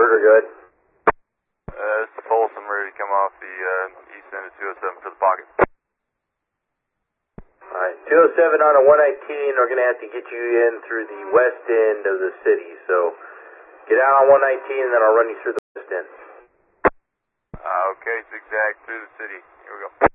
Roger, good. This is Folsom, ready to come off the east end of 207 for the pocket. Alright, 207 on a 119, we're going to have to get you in through the west end of the city, so get out on 119 and then I'll run you through the west end. Okay, zigzag through the city. Here we go.